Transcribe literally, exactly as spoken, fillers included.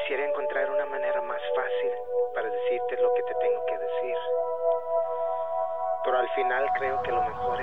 Quisiera encontrar una manera más fácil para decirte lo que te tengo que decir. Pero al final creo que lo mejor